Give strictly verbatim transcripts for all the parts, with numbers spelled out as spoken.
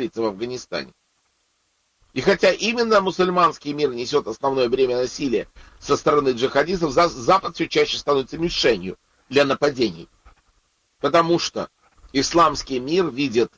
творится в Афганистане. И хотя именно мусульманский мир несет основное бремя насилия со стороны джихадистов, Запад все чаще становится мишенью для нападений. Потому что исламский мир видит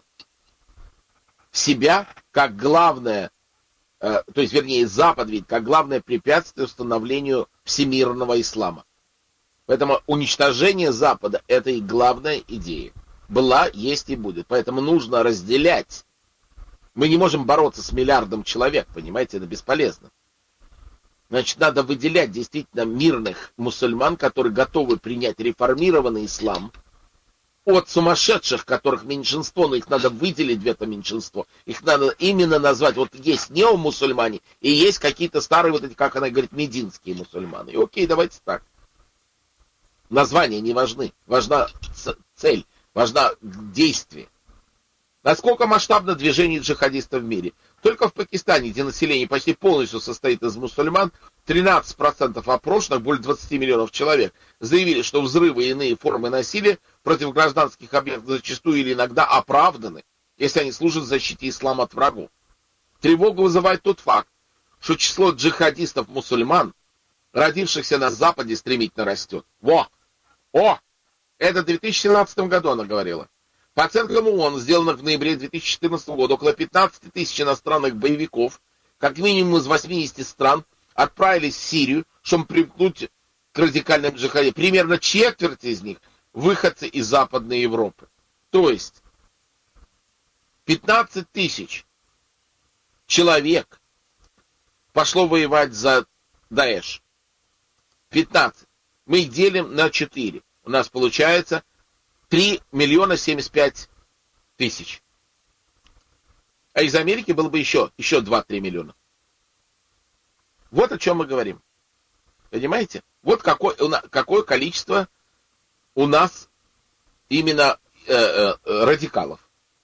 себя как главное, э, то есть, вернее, Запад видит как главное препятствие установлению всемирного ислама. Поэтому уничтожение Запада — это и главная идея. Была, есть и будет. Поэтому нужно разделять. Мы не можем бороться с миллиардом человек, понимаете, это бесполезно. Значит, надо выделять действительно мирных мусульман, которые готовы принять реформированный ислам, от сумасшедших, которых меньшинство, но их надо выделить в это меньшинство. Их надо именно назвать. Вот есть неомусульмане, и есть какие-то старые, вот эти, как она говорит, мединские мусульмане. И окей, давайте так. Названия не важны. Важна цель, важна действие. Насколько масштабно движение джихадистов в мире? Только в Пакистане, где население почти полностью состоит из мусульман, тринадцать процентов опрошенных, более двадцати миллионов человек, заявили, что взрывы и иные формы насилия против гражданских объектов зачастую или иногда оправданы, если они служат защите ислама от врагов. Тревогу вызывает тот факт, что число джихадистов-мусульман, родившихся на Западе, стремительно растет. Во! О! Это в две тысячи семнадцатом году она говорила. По оценкам ООН, сделанных в ноябре две тысячи четырнадцатого года, около пятнадцать тысяч иностранных боевиков, как минимум из восьмидесяти стран, отправились в Сирию, чтобы примкнуть к радикальным джихадистам. Примерно четверть из них — выходцы из Западной Европы. То есть пятнадцать тысяч человек пошло воевать за Даэш. пятнадцать. Мы их делим на четыре. У нас получается три миллиона семьдесят пять тысяч. А из Америки было бы еще, еще два-три миллиона. Вот о чем мы говорим. Понимаете? Вот какое, какое количество у нас именно э, э, радикалов.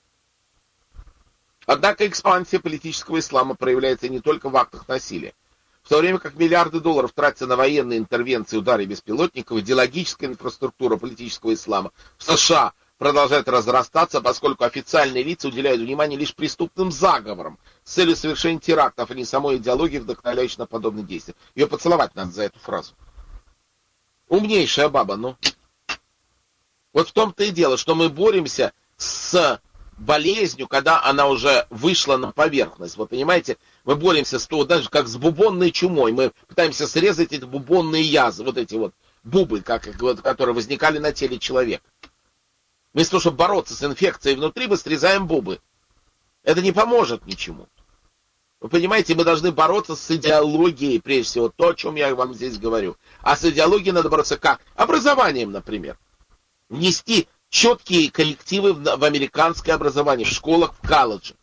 Однако экспансия политического ислама проявляется не только в актах насилия. В то время как миллиарды долларов тратятся на военные интервенции, удары беспилотников, идеологическая инфраструктура политического ислама в США продолжает разрастаться, поскольку официальные лица уделяют внимание лишь преступным заговорам с целью совершения терактов, а не самой идеологии, вдохновляющей на подобные действия. Ее поцеловать надо за эту фразу. Умнейшая баба, ну. Вот в том-то и дело, что мы боремся с болезнью, когда она уже вышла на поверхность. Вы понимаете, мы боремся с то, даже как с бубонной чумой. Мы пытаемся срезать эти бубонные язвы, вот эти вот бубы, как, вот, которые возникали на теле человека. Вместо того, чтобы бороться с инфекцией внутри, мы срезаем бубы. Это не поможет ничему. Вы понимаете, мы должны бороться с идеологией, прежде всего, то, о чем я вам здесь говорю. А с идеологией надо бороться как? Образованием, например. Внести четкие коллективы в, в американское образование, в школах, в колледжах.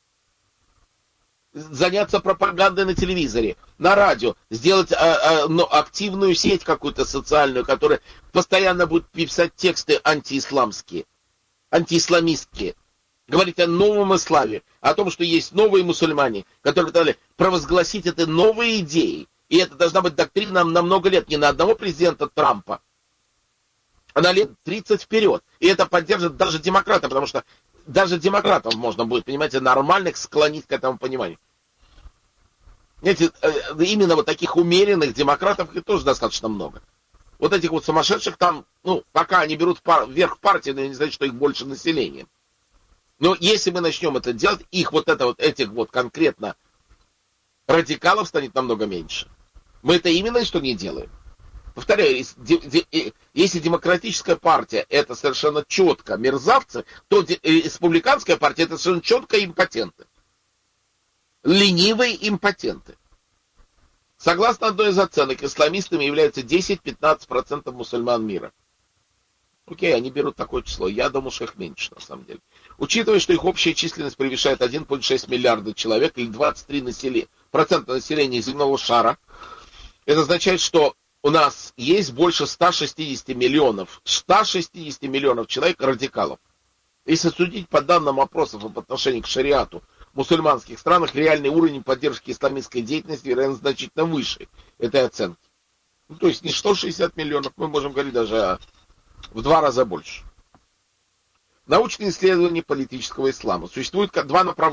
Заняться пропагандой на телевизоре, на радио, сделать а, а, ну, активную сеть какую-то социальную, которая постоянно будет писать тексты антиисламские, антиисламистские. Говорить о новом исламе, о том, что есть новые мусульмане, которые дали провозгласить это новые идеи. И это должна быть доктрина на много лет, не на одного президента Трампа, а на лет тридцать вперед. И это поддержит даже демократы, потому что даже демократов можно будет, понимаете, нормальных склонить к этому пониманию. Знаете, именно вот таких умеренных демократов их тоже достаточно много. Вот этих вот сумасшедших там, ну, пока они берут пар, вверх партии, но не значит, что их больше населения. Но если мы начнем это делать, их вот это вот, этих вот конкретно радикалов станет намного меньше. Мы это именно что не делаем. Повторяю, если демократическая партия это совершенно четко мерзавцы, то республиканская партия это совершенно четко импотенты. Ленивые импотенты. Согласно одной из оценок, исламистами являются десять-пятнадцать процентов мусульман мира. Окей, они берут такое число. Я думал, что их меньше, на самом деле. Учитывая, что их общая численность превышает один целых шесть десятых миллиарда человек, или двадцать три процента населения земного шара, это означает, что у нас есть больше ста шестидесяти миллионов, ста шестидесяти миллионов человек радикалов. Если судить по данным опросов об отношении к шариату в мусульманских странах, реальный уровень поддержки исламистской деятельности, вероятно, значительно выше этой оценки. Ну, то есть не сто шестьдесят миллионов, мы можем говорить даже о, в два раза больше. Научные исследования политического ислама. Существует два направления.